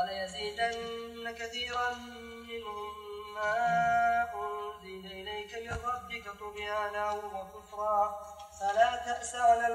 وليزيدن كثيرا منهم ما أنزل إليك من ربك طغيانا وكفرا فلا تأس على